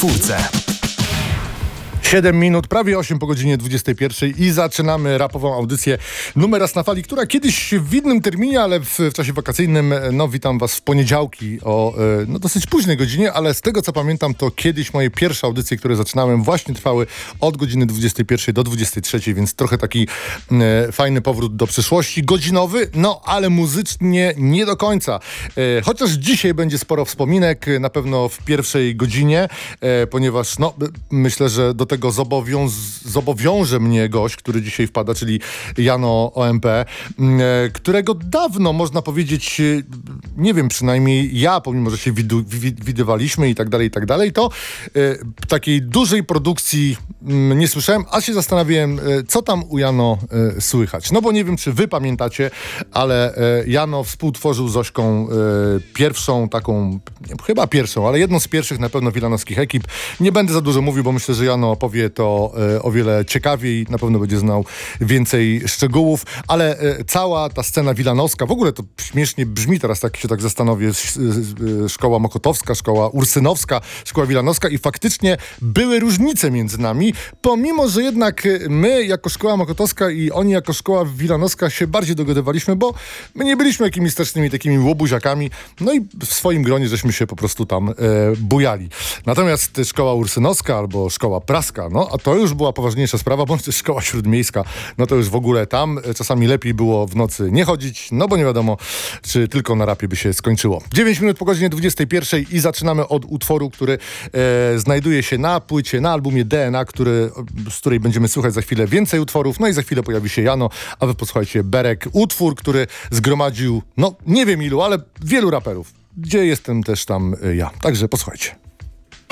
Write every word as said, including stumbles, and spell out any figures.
czwórce. siedem minut, prawie osiem po godzinie dwudziestej pierwszej i zaczynamy rapową audycję Numer Raz na Fali, która kiedyś w innym terminie, ale w, w czasie wakacyjnym, no witam was w poniedziałki o no, dosyć późnej godzinie, ale z tego co pamiętam, to kiedyś moje pierwsze audycje, które zaczynałem, właśnie trwały od godziny dwudziestej pierwszej do dwudziestej trzeciej, więc trochę taki e, fajny powrót do przyszłości, godzinowy, no ale muzycznie nie do końca. E, chociaż dzisiaj będzie sporo wspominek, na pewno w pierwszej godzinie, e, ponieważ no myślę, że do tego Zobowiąz- zobowiąże mnie gość, który dzisiaj wpada, czyli Jano O M P, którego dawno, można powiedzieć, nie wiem, przynajmniej ja, pomimo że się widu- wid- widywaliśmy i tak dalej, i tak dalej, to y, takiej dużej produkcji y, nie słyszałem, a się zastanawiałem, y, co tam u Jano y, słychać. No bo nie wiem, czy wy pamiętacie, ale y, Jano współtworzył z Ośką y, pierwszą taką, nie, chyba pierwszą, ale jedną z pierwszych na pewno wilanowskich ekip. Nie będę za dużo mówił, bo myślę, że Jano opowie to e, o wiele ciekawiej, na pewno będzie znał więcej szczegółów, ale e, cała ta scena wilanowska, w ogóle to śmiesznie brzmi teraz, tak się tak zastanowię, sz, e, szkoła mokotowska, szkoła ursynowska, szkoła wilanowska i faktycznie były różnice między nami, pomimo, że jednak my jako szkoła mokotowska i oni jako szkoła wilanowska się bardziej dogadywaliśmy, bo my nie byliśmy jakimiś strasznymi takimi łobuziakami, no i w swoim gronie żeśmy się po prostu tam e, bujali. Natomiast szkoła ursynowska albo szkoła praska, no a to już była poważniejsza sprawa, bądź też szkoła śródmiejska, no to już w ogóle tam czasami lepiej było w nocy nie chodzić, no bo nie wiadomo, czy tylko na rapie by się skończyło. dziewięć minut po godzinie dwudziestej pierwszej i zaczynamy od utworu, który e, znajduje się na płycie, na albumie D N A, który, z której będziemy słuchać za chwilę więcej utworów, no i za chwilę pojawi się Jano, a wy posłuchajcie Berek, utwór, który zgromadził, no nie wiem ilu, ale wielu raperów, gdzie jestem też tam ja. Także posłuchajcie.